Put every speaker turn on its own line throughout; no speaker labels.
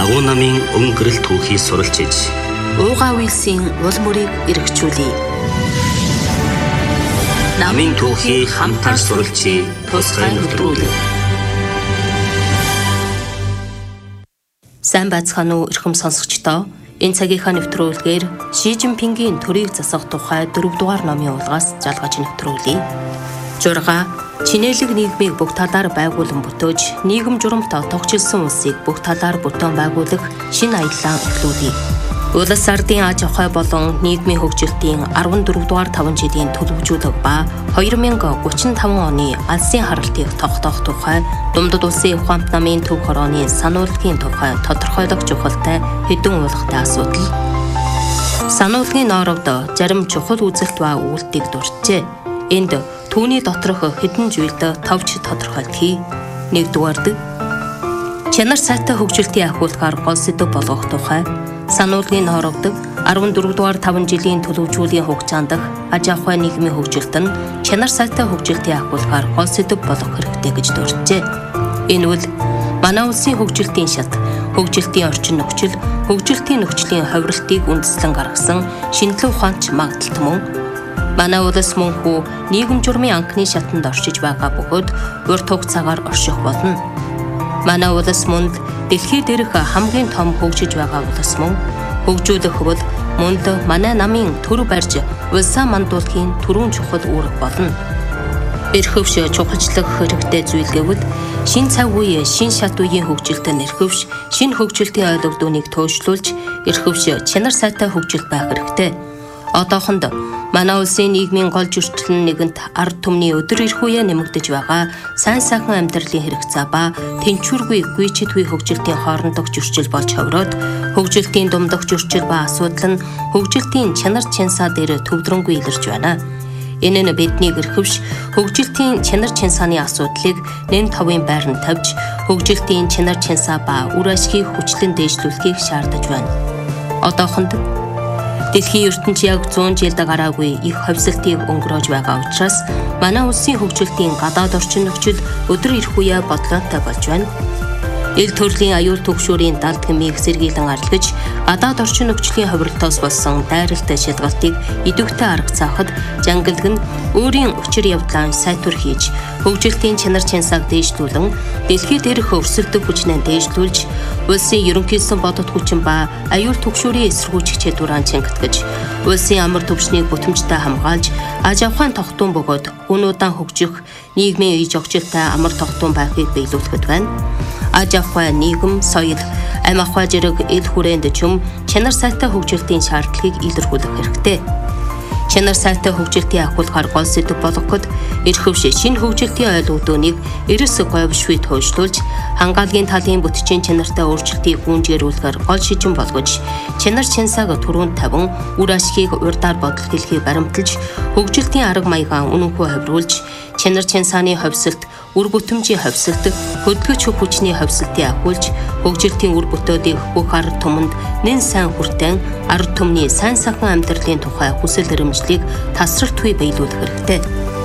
Агуу намын өнгөрөл түүхийг суралж иж
уугаа үйлсийн уул мөрийг эргчүүлье.
Намын түүхийг хамтар суралцъя, тусгай нэвтрүүлэг.
Сайн байцгаана уу эрхэм сонсогчдоо. Энэ цагийнхаа нэвтрүүлгээр Ши Жинпингийн төрийг засах тухай 4 дугаар номын улгаас жалгаж нэвтрүүлье. 6. Чинээлэг нийгмийг бүх талаар байгуулан бүтөөж, нийгэм журамтай тогтчилсан улсыг бүх талаар бүтээн байгуулах шинэ аяллаа эхлүүлье. Улс ардын аж ахуй болон нийгмийн хөгжилтийн 14 дугаар 5 жилийн төлөвлөжүүлэг ба 2035 оны алсын харалтыг тогтоох тухай Думдад улсын ухаант намын төв хорооны сануулгын тухай тодорхойлох чухалтай хэдэн уулгатай асуудал. Сануулгын ноорогд зарим чухал үзэлт ба үйлдэлийг дурджээ. Энд түүний доторх хэдэн зүйлд товч тодорхойлдгийг. 1-р чанар сайтай хөгжилтийн ахиулгаар гол сэдэв болгох тухай сануулгын хоорогд 14-р 5 жилийн төлөвлөжүүлийн хугацаанд аж ахуй нийгмийн хөгжилт нь чанар сайтай хөгжилтийн ахиулгаар гол сэдэв болох хэрэгтэй гэж дурджээ. Энэ үл манай улсын хөгжилтийн шат, хөгжилтийн орчин нөхцөл, хөгжилтийн нөхцөлийн хувиралтыг үндэслэн гаргасан шинжилгээ ухаанч магадaltaй мөн манай улс мөнхүү нийгэм журмын анхны шатанд оршиж байгаа бөгөөд урт хугацаагаар орших болно. Манай улс мөн дэлхий дээрх хамгийн том хөгжиж байгаа улс мөн хөгжүүлэх бол мөнд манай намын төр барьж улсаа мандуулахын түрүүн чухал үүрэг болно. Эрхөвш чухалчлах хэрэгтэй зүйл гэвэл шин цаг үе, шин шат үеийн хөгжилтөнд эрхөвш, шин хөгжилтийн ойлголтуудыг туйлшруулж, эрхөвш чанар сайтай хөгжил байх хэрэгтэй. Одоохонд манай улсын нийгмийн гол зөрчил нэгэнт ард түмний өдөр ирэх үе нэмэгдэж байгаа сайн сайхан амьдралын хэрэгцээ ба тэнцвэргүй гүйцэтгэл хөгжилтийн хоорондох зөрчил болж хувираад хөгжилтийн думдах зөрчил ба асуудал нь хөгжилтийн чанар чансаа дээр төвдрөнгүй илэрч байна. Энэ нь биднийг эрхөвш хөгжилтийн чанар чансааны асуудлыг нэн товын байранд тавьж хөгжилтийн чанар чансаа ба үр ашгийг хүчлэн дээшлүүлэхийг шаардаж байна. Одоохонд дэлхийн ертөнц яг 100 жилд гараагүй их хөвсөлтийг өнгөрөөж байгаа учраас манай улсын хөгжилтийн гадаад орчин нөхцөл өдөр ирэх үе бодлоотой болж байна. Ил төрлийн аюул түгшүүрийн далд хэмээх сэргийлэн арилгаж, гадаад орчин нөхцөлийн хувиралтаас болсон дайралтай шалгалтыг идэвхтэй арга заахад жангалг нь өөрийн учир явдлаа сайтур хийж, хөгжилтийн чанар чансааг дээшлүүлэн, дэлхий дээрх өрсөлдөх хүчнээ дээшлүүлж, улсын ерөнхийлсөн бодит хүчин ба аюул түгшүүрийн эсэргүүцэх чадвараа чангатгаж, улсын амар төвчнийг бүтэмжтэй хамгаалж, аж ахуйн тогтун бөгөөд үн удаан хөгжих, нийгмийн иж огжилттай амар тогтун байхыг биелүүлэхэд байна. Аж ахуй, нийгэм, соёл, амь ахуй зэрэг ил хүрээнд чум чанар сайтай хөгжилтийн шаардлагыг илэрхийлэх хэрэгтэй. Чанар сайтай хөгжилтийн ахиулгаар гол сэдэв болгоход эрхөвш шинэ хөгжилтийн ойлголтуудыг эрс говьшгүй туйлшруулж, хангаалгын талын бүтцийн чанартай өөрчлөлтийг гүйцэтгүүлэхээр гол шижин болгож, чанар чансааг түрүүнд тавин, үр ашгийг урдаар бодол хэлхийг баримталж, хөгжилтийн арга маягаа үнэнхүү хавруулж, чанар чансааны ховсолт, үр бүтэмжийн ховсолт, хөдөлгөж хүчний ховсолтыг ахиулж, хөгжилтийн үр бүтээлийг бүх ард түмэнд нэн сайн хүртэн, ард түмний сайн сайхан амьдралын тухай хүсэл эрмэлзлийг тасралтгүй биелүүлэх хэрэгтэй.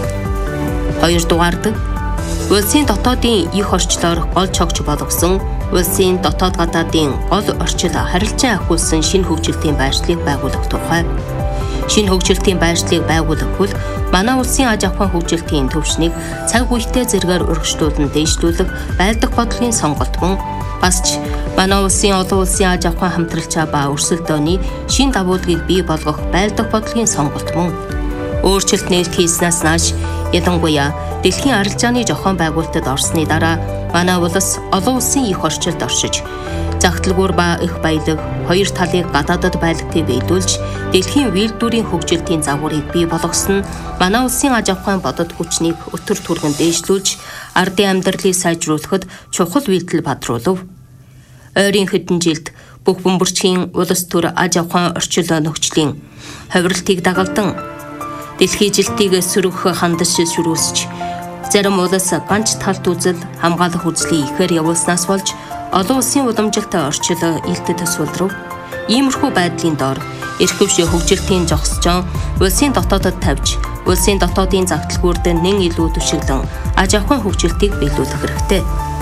2-р улсын дотоодын их орчлоор гол чогч болгосон, улсын дотоод гадаадын гол орчил харилцан ахиулсан шинэ хөгжилтийн байршлыг байгуулах тухай. Шинэ хөгжилтийн байршлыг байгуулах бол манай улсын аж ахуйн хөгжилтийн төвшнийг цаг үетэй зэргээр урагшлуулан дээшлүүлэх байлдах бодлогын сонголт мөн бас ч манай улсын олон улсын аж ахуйн хамтралчаа ба өрсөлдөөний шинэ давуулгыг бий болгох байлдах бодлогын сонголт мөн. Өөрчлөлт нээлт хийснээс нааш ялангуяа дэлхийн арилжааны зохион байгуулалтад орсны дараа манай улс олон улсын их орчилд оршиж, загталгуур ба их баялаг хоёр талыг гадаадад байлгахыг биелүүлж, дэлхийн үйлдвэрийн хөгжилтийн загварыг бий болгосон нь манай улсын аж ахуйн бодит хүчнийг өтөр түргэн дээшлүүлж, ардын амьдралыг сайжруулахад чухал үйлдэл бадруулав. Ойрын хэдэн жилд бүх бөмбөрчгийн улс төр аж ахуйн орчил нөхцөлийн хувиралтыг дагалдан дэлхийн жилтийг сөрөх хандаж ширүүлсэж, зарим улс ганц талт үзэл хамгаалах үзлийг ихээр явуулснаас болж олон улсын уламжилт орчил илтэд тусвалрав. Иймэрхүү байдлын доор эрхөвш хөгжилтийн зогсжон улсын дотоодод тавьж, улсын дотоодын загталгүйрд нэн илүү түшиглэн аж ахуйн хөгжилтийг биелүүлэх хэрэгтэй.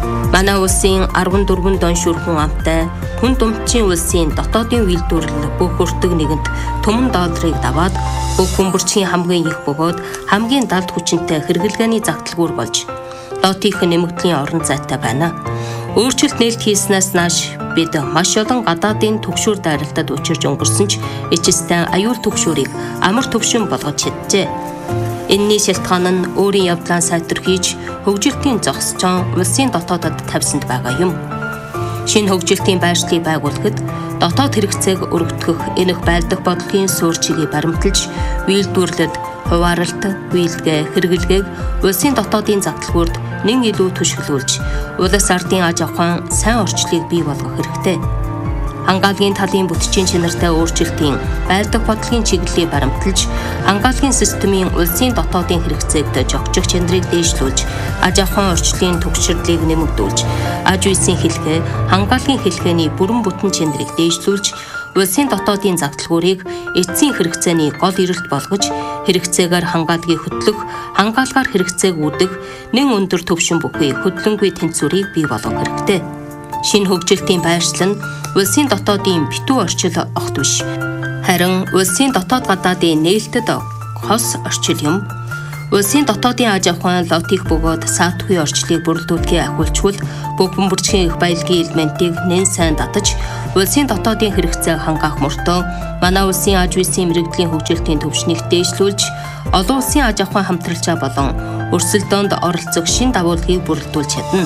Манай улсын 14 доншүүрхэн амтай хүн думчийн улсын дотоодын үйлдвэрлэл бүх өртөг нэгэнт $1 даваад бүх бөмбөрчгийн хамгийн их бөгөөд хамгийн далд хүчинтэй хэрэглгээний загталгүйр болж лотийнх нэмэгдлийн орон зайтай байна. Өөрчлөлт нээлт хийснээс нааш бид маш олон гадаадын түгшүүр дайралтад учирч өнгөрсөн ч эцэстэн аюул түгшүүрийг амар төвшин болгож чаджээ. Энэний шалтгаан нь өөрийн явдлаа сайжруулж хөгжилтийн зогсчон улсын дотоодод тавьсанд байгаа юм. Шинэ хөгжилтийн байршлыг байгуулахад дотоод хэрэгцээг өргөтгөх энэх байлдах бодлогын суурьчийг баримталж, үйлдвэрлэлд хуваарлалт, үйлдгээ, хэрэглгээг улсын дотоодын загталгүйрд нэн илүү түшиглүүлж, улс ардын аж ахуйн сайн орчлыг бий болгох хэрэгтэй. Хангалтын талын бүтцийн чанартай өөрчлөлтийн байлдах бодлогын чиглэлийг баримталж, хангалтын системийн улсын дотоодын хэрэгцээгт жогжих чанарыг дээшлүүлж, аж ахуйн орчлын түгшрэлийг нэмэгдүүлж, аж үйлсийн хэлхээ, хангалтын хэлхээний бүрэн бүтэн чанарыг дээшлүүлж, улсын дотоодын загталгүйрийг эцсийн хэрэгцээний гол эрэлт болгож, хэрэгцээгээр хангалтыг хөтлөх, хангалтгаар хэрэгцээг үүдэх, нэн өндөр түвшин бүхий хөдлөнгүй тэнцвэрийг бий болгох хэрэгтэй. Шинэ хөгжилтийн байршил нь улсын дотоодын битүү орчил огт биш. Харин улсын дотоод гадаадын нээлттэй хос орчил юм. Улсын дотоодын аж ахуйн лотих бөгөөд саатгүй орчлыг бүрэлдүүлэхээ ахиулчвал бүх бөмбөрчгийн их баялагын элементийг нэн сайн датаж, улсын дотоодын хэрэгцээг хангах мөртөө манай улсын аж үйлсийн мэрэгдлийн хөгжилтийн түвшнийг дээшлүүлж, олон улсын аж ахуйн хамтралчаа болон өрсөлдөөнд оролцох шин дагуулгыг бүрэлдүүлж чадна.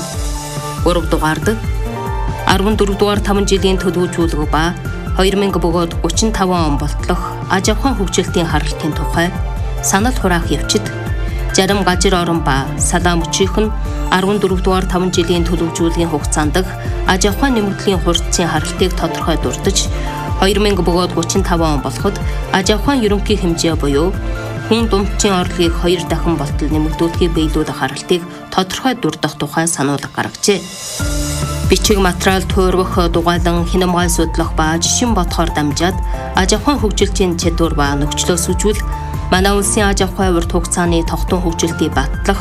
3 дугаард 14 дугаар 5 жилийн төлөвлөгөө ба 2000 бөгөөд 35 он болтлох аж ахуйн хөгжилтийн харалтын тухай санал хураах явцад зарим газар орон ба салаа мөчийнх нь 14 дугаар 5 жилийн төлөвлөгөөгийн хугацаанд аж ахуйн нэмэгдлийн хурцын харалтыг тодорхой дурдж 2000 бөгөөд 35 он болоход аж ахуйн ерөнхий хэмжээ буюу хүн думчийн орлогыг 2 дахин болтол нэмэгдүүлэхийг биелүүлэх харалтыг тодорхой дурдах тухай сануулга гаргажээ. Бичиг материал туурвах, дугаалan, хинамгай судлах ба жишин бодохоор дамжаад аж ахуйн хөгжилтийн чадвар ба нөхцлөөс үзвэл манай улсын аж ахуйн урт хугацааны тогтун хөгжилтийг батлах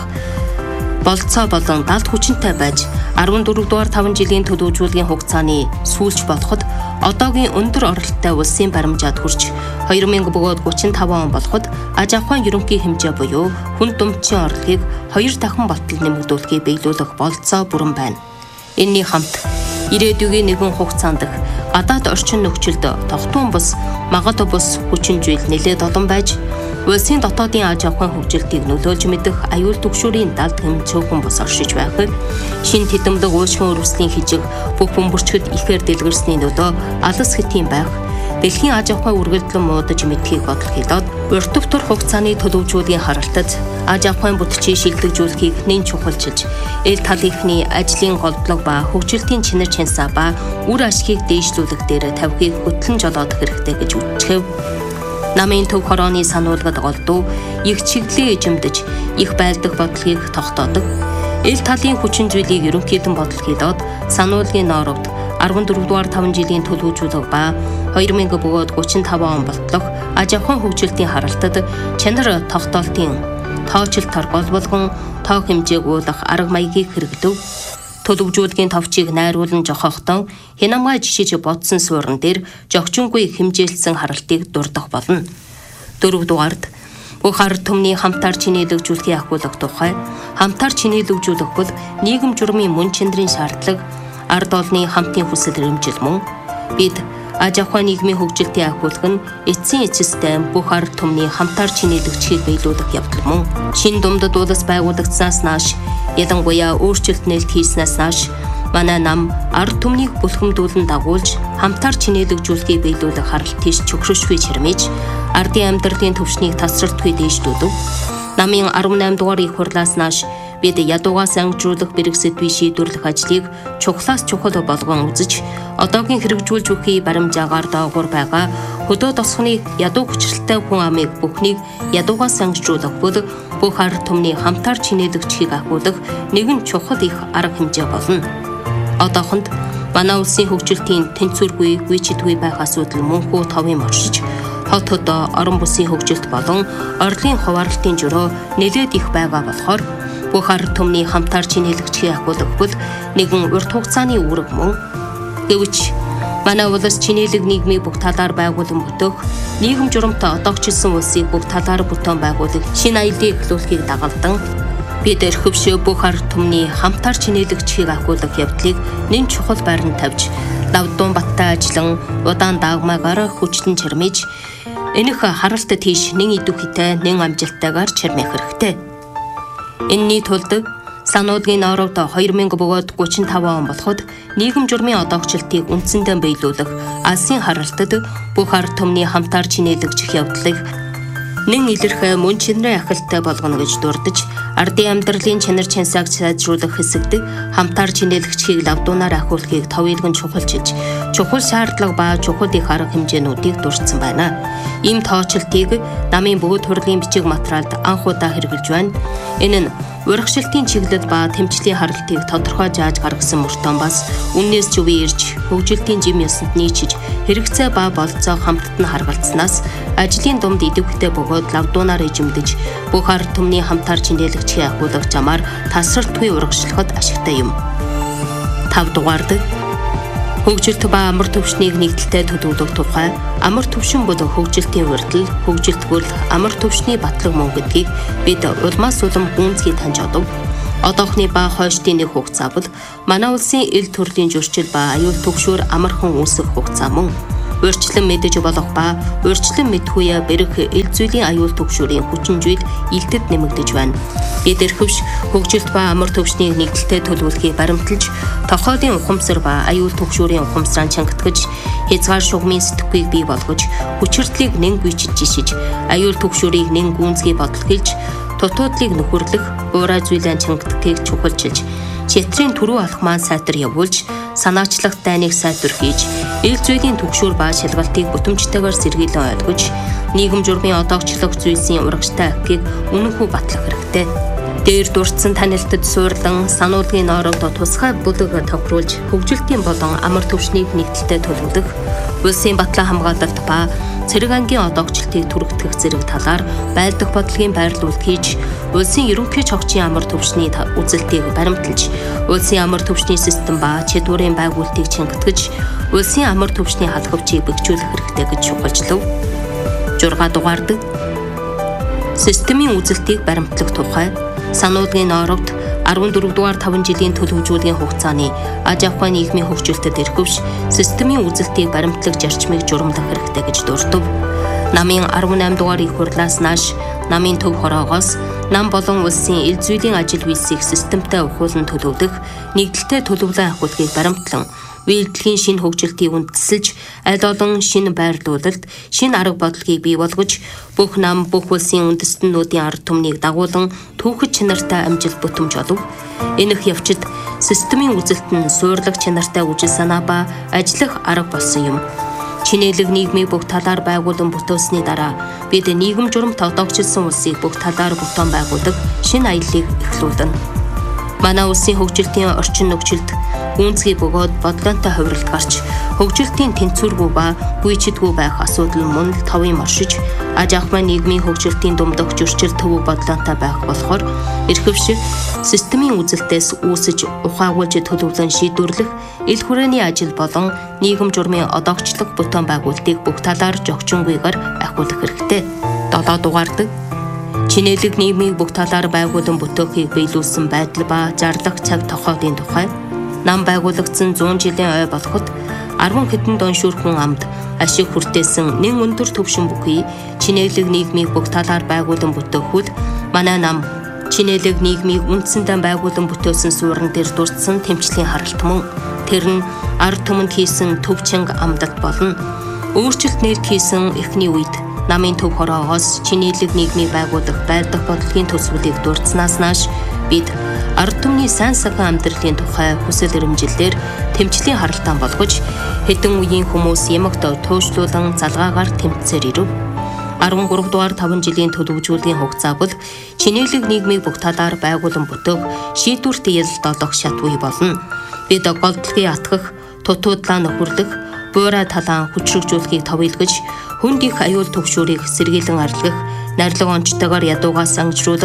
болцоо болон далд хүчинтэй байж 14 дугаар 5 жилийн төлөвлөгөөгийн хугацааны сүүлч болоход одоогийн өндөр оролттой улсын баримжаад хүрч 2000 бөгөөд 35 он болоход аж ахуйн ерөнхий хэмжээ буюу хүн думчийн орлогыг 2 дахин болтол нэмэгдүүлэхийг биелүүлэх болцоо бүрэн байна. Энэний хамт ирээдүйн нэгэн хугацаанд гадаад орчин нөхцөлд тогтун бус, магад бус хүчин зүйл нэлээд олон байж, улсын дотоодын аж ахуйн хөгжилтийг нөлөөлж мэдэх аюул түгшүүрийн далд хэм цөөхөн бус оршиж байхад, шин тэдэмдэг уушгин өрөвслийн хижиг бүх бөмбөрчгөд ихээр дэлгэрсний нөлөө алс хэтийн байх, дэлхийн аж ахуйн үргэлжлэн муудаж мэдхийг бодол хэлээд, урт төвтөр хугацааны төлөвлөгөөгийн харалтад аж ахуйн бүтцийг шилдэгжүүлэхийг нэн чухалчилж, эл талынхны ажлын голдлог ба хөгжилтийн чинэр чансаа ба үр ашгийг дээшлүүлэх дээр тавихыг хөтлөн жолоодох хэрэгтэй гэж үзчихв. Намын төв хорооны сануулгад голдуу их чиглэлээ эжимдэж, их байлдах бодлогыг тогтоодог. Эл талын хүчин зүйлийг ерөнхийдэн бодол хийлээд сануулгын ноорогт 14 дугаар 5 жилийн төлөвлөгөө ба 2000 бөгөөд 35 он болтлох аж ахуйн хөгжилтийн харалтад чанар тогтоолтын тоочлолтоор гол болгон тоо хэмжээг уулах арга маягийг хэрэглэв. Төлөвлөгөөгийн товчийг найруулан жохохдоо хинамгай жишиж бодсон суурин дээр жогчингүй хэмжээлсэн харалтыг дурдах болно. 4 дугаард бүх ард түмний хамтаар чинээлэгжүүлэхийг ахиулах тухай хамтаар чинээлэгжүүлэх бол нийгэм журмын мөн чанарын шаардлага, ард олны хамтын хүсэл эрмжил мөн бид аж ахуйн нийгмийн хөгжилтийн ахиулах нь эцсийн эцэстэй бүх ард түмний хамтаар чинээлэгжихийг биелүүлэх явдал мөн шинэ думдад улс байгуулагдсанаас нааш ялангуяа өөрчлөлт нээлт хийснээс нааш манай нам ард түмнийг бүлхэмдүүлэн дагуулж хамтаар чинээлэгжүүлэхийг биелүүлэх харалт тийш чөхрөшгүй чирмэж ардын амьдралын төвшнийг тасралтгүй дээшлүүлв. Намын 18 дугаар их хурлаас нааш бид ядуугаас ангижруулах бэрх сэдвийг шийдвэрлэх ажлыг чухлаас чухал болгон үзэж, одоогийн хэрэгжүүлж бүхий баримжаагаар доогуур байгаа хөдөө тосгоны ядуу хүчрэлтэй хүн амыг бүхнийг ядуугаас ангижруулах бол бүх ард түмний хамтаар чинээлэгжихийг ахиулах нэгэн чухал их арга хэмжээ болно. Одоохонд манай улсын хөгжилтийн тэнцвэргүй, гүйцэдгүй байх асуудал мөнхөө товын оршиж, хот хотоо орон бүсийн хөгжилт болон орлын хуваарлтын журуу нэлээд их байгаа болохоор Бүх ард түмний хамтаар чинээлэгчийн агуулга бол нэгэн урт хугацааны үүрэг мөн. Гэвч манай улс чинээлэг нийгмийг бүх талаар байгуулан бүтээх, нийгэм журамтай одоогчилсан улсыг бүх талаар бүтээн байгуулах шинэ аяллыг эхлүүлэхийг дагалдан бид эрхвшөө бүх ард түмний хамтаар чинээлэгчийг агуулгах явдлыг нэн чухал байранд тавьж, лавдуун баттай ажиллан удаан даагмаагаар хүчлэн чирмэж, энэх харалт тийш нэн идэвхтэй, нэн амжилттайгаар чирмэх хэрэгтэй. Энэний тулд сануудгийн орогд 2000 бөгөөд 35 он болоход нийгэм журмын одоогчлтыг үндсэндээ биелүүлэх алсын харалтад бүх ард түмний хамтаар чинээлэгжих явдлыг нэн илэрхэ мөн чанарын ахалтай болгоно гэж дурдж, ардын амьдралын чанар чансааг сайжруулах хэсэгт хамтаар чинээлэгчийг лавдуунаар ахиулахыг товъйлгон чухалчилж, чухал шаардлага ба чухал их арга хэмжээнүүдийг дурдсан байна. Ийм тооцоолтыг намын бүгд хурлын бичиг материалд анх удаа хэрэгжилж байна. Энэ нь урагшлалтын чиглэл ба тэмцлийн харалтыг тодорхой зааж гаргасан мөртөө бас үннээс ч үе ирж хөгжилтийн жим ёсонд нийцэж хэрэгцээ ба болцоо хамтд нь харгалцснаас ажлын дунд идэвхтэй бөгөөд лавдуунаар эжимдэж бүх ард түмний хамтаар чинээлэгчийн ахиулах замаар тасралтгүй урагшлахад ашигтай юм. 5 дугаард хөгжилт ба амар төвшнийг нэгдэлтэй төлөвлөх тухай амар төвшин бол хөгжилтийн урьдчил, хөгжилтгүүл амар төвшний батлаг мөн гэдгийг бид улмаас улам гүнзгий таньж одов. Одоохны ба хойштын нэг хугацаа бол манай улсын ил төрлийн зөрчил ба аюул төгшөөр амархан үүсэх хугацаа мөн. Урьдчилан мэдэж болох ба урьдчилан мэдхүйе бэрх ил зүйлийн аюул төгшөөрийн хүчин зүйл илтэд нэмэгдэж байна. Бид эрхвш хөгжилт ба амар төвшнийг нэгдэлтэй төлөвлөхийг баримталж, тохиолын ухамсар ба аюул төгшөөрийн ухамсараа чангатгаж, хязгаар шугамын сэтгхийг бий болгож, хүчирдлийг нэн гүйчиж жишиж, аюул төгшөөрийг нэн гүнзгий бодлохилж, тутуудлыг нөхөрлөх, уурай зүйлэн чангатгахыг чухалчилж, чэтрийн түрүү алхмаа сайтар явуулж, санаачлах дайныг сайтар хийж, ил зүйлийн төгшөөр ба шалгалтыг бүтэмжтэйгээр сэргийлэн ойлгож, нийгэм журмын одоогчлох зүйлсийн урагштай ахыг үнэнхүү батлах хэрэгтэй. Дээр дурдсан танилтад суурлан сануулгын орогд тусгай бүлэг тохируулж хөгжилтийн болон амар төвшнийг нэгдэлтэй төлөвлөх, улсын батлан хамгаалалт ба цэрэг ангийн одоогчлтыг түргтгэх зэрэг талаар байлдах бодлогын байрлуулалт хийж, улсын ерөнхий чогчийн амар төвшний үзэлтийг баримталж, улсын амар төвшний систем ба чадварын байгуулалтыг чангатгаж, улсын амар төвшний халхавчийг бэхжүүлэх хэрэгтэй гэж чухалчлав. 6 дугаард системийн үзэлтийг баримтлах тухай сануулгын орогд 14 дугаар 5 жилийн төлөвлөжүүлгийн хугацааны аж ахуй нийгмийн хөгжилтэд эрхвш системийн үзэлтийг баримтлах зарчмыг журамлах хэрэгтэй гэж дурдв. Намын 18 дугаар их хурлаас нааш намын төв хороогоос нам болон улсын ил зүйлийн ажил үйлсийг системтэй ухуулан төлөвлөх, нэгдэлтэй төлөвлөн ахиулахыг баримтлан, үйлдлийн шинэ хөгжилтийг үндэслэж, аль олон шинэ байрлуулалт, шинэ арга бодлогыг бий болгож, бүх нам, бүх улсын үндэстнүүдийн ард түмнийг дагуулan түүхэд чанартай амжилт бүтэмж олов. Энэх явцад системийн үзэлт нь суурлах чанартай үжил санаа ба ажиллах арга болсон юм. Чинээлэг нийгмийг бүх талаар байгуулан бүтээсний дараа бид нийгэм журамт одоогчилсан улсыг бүх талаар бүтээн байгуулах шинэ аяллыг эхлүүлнэ. Манай улсын хөгжилтийн орчин нөхцөлд гүнзгий бөгөөд бодлонтой хувиралт гарч, хөгжилтийн тэнцвэргүй ба гүйцэдгүй байх асуудал мөн товын оршиж, аж ахуй нийгмийн хөгжилтийн думдах зөрчил төвөг бодлонтой байх болохоор эрхвш системийн үзэлтээс үүсэж ухаагуулж төлөвлөн шийдвэрлэх, ил хүрээний ажил болон нийгэм журмын одоогчлох бүтээн байгуулалтыг бүх талаар зохицонгүйгээр ахиулах хэрэгтэй. 7 дугаард чинээлэг нийгмийг бүх талаар байгуулан бүтээхийг биелүүлсэн байдал ба зарлах цаг тохиолын тухай нам байгуулагдсан 100 жилийн ой болоход 10 хэдэн дон шүрхэн амд ашиг хүртээсэн нэн өндөр төвшин бүхий чинээлэг нийгмийг бүх талаар байгуулан бүтээхүүд манай нам чинээлэг нийгмийг үндсэндээ байгуулан бүтээсэн суурин дээр дурдсан тэмцлийн харалт мөн. Тэр нь ард түмэнд хийсэн төв чанга амдалт болно. Өөрчлөлт нээлт хийсэн эхний үед намын төв хороогоос чинээлэг нийгмийг байгуулах байлдах бодлогын төсвөлийг дурдсанаас нааш бид ард түмний сайн сайхан амьдралын тухай хүсэл эрмжилээр тэмцлийн харалтаа болгож хэдэн үеийн хүмүүс ямагт туушлуулан залгаагаар тэмцээр ирэв. 13 дугаар 5 жилийн төлөвлөжүүлгийн хугацаа бол чинээлэг нийгмийг бүх талаар байгуулан бүтээх шийдвэрт ялалт олох шат үе болно. Бид голдлогыг атгах, тутуудлаа нөхөрлөх, буурай талаан хүчрэгжүүлэхийг товъйлгож, хүнд их аюул төгшөөрийг сэргийлэн арилгах, найрлага онцтойгоор ядуугаас ангижруулах,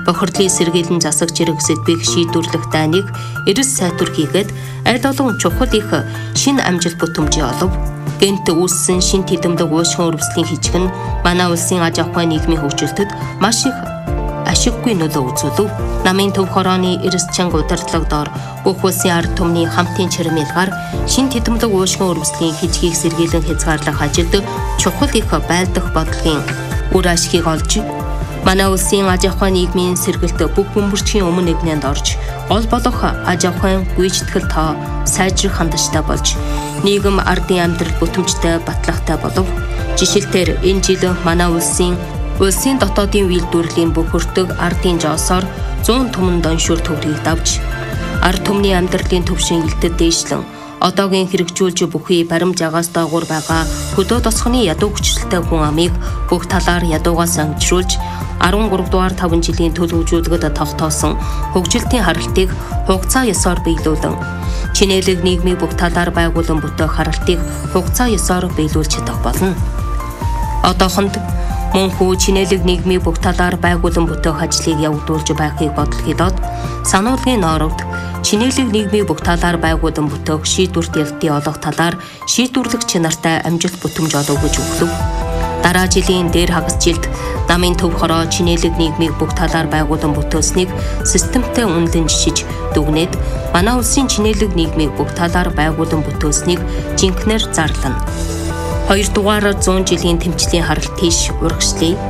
бохирдлын сэргийлэн засагч зэрэг сэдвийг шийдвэрлэх дайныг эрс сайтвар хийгээд аль олон чухал их шин амжилт бүтэмжийн олов. Гэнт үүссэн шин тэдэмдэг уушгин өрөвслийн хижиг нь манай улсын аж ахуй нийгмийн хөгжилтөд маш их ашиггүй нөлөө үзүүлв. Намын төв хорооны эрс чанга удирдлага доор бүх улсын ард түмний хамтын чирмэлгаар шин тэдэмдэг уушгин өрөвслийн хижгийг сэргийлэн хязгаарлах ажилд чухал их байлдах бодлогын үр ашгийг олж манай улсын аж ахуй нийгмийн сэргэлт бүх бөмбөрчийн өмнө нэгнэнд орж гол болох аж ахуйн гүйцэтгэл тоо сайжрах хандажтай болж нийгэм ардын амьдрал бүтэмжтэй батлагтай болов. Жишээлбэл энэ жил манай улсын дотоодын үйлдвэрлэлийн бөхөртөг ардын жоосоор 100 түмэн доншуур төгрөгийг давж ард түмний амьдралын төвшин илтэд дээшлэн одоогийн хэрэгжүүлж бүхий баримж агаас доогуур байгаа хөдөө тосгоны ядуу хүчрэлтэй хүн амыг бүх талаар ядуугаас ангижруулж 13 дугаар 5 жилийн төлөвлөжүүлэгт тогтоосон хөгжилтийн харалтыг хугацаа ёсоор биелүүлэн чинээлэг нийгмийн бүх талаар байгуулан бүтээх харалтыг хугацаа ёсоор биелүүлж чадах болно. Одоохонд мөнхүү чинээлэг нийгмийн бүх талаар байгуулан бүтээх ажлыг явагдуулж байхыг бодлохидод сануулгын ноорогт чинээлэг нийгмийн бүх талаар байгуулан бүтээх шийдвэрт ялтын олох талаар шийдвэрлэх чанартай амжилт бүтэмж олов гэж өглөв. Дараа жилийн дээр хагас жилд намын төв хороо чинээлэг нийгмийг бүх талаар байгуулан бүтээснийг системтэй үнэлэн жишиж дүгнээд манай улсын чинээлэг нийгмийг бүх талаар байгуулан бүтээснийг жинхнээр зарлана. 2 дугаар 100 жилийн тэмцлийн харалт тийш урагшлая.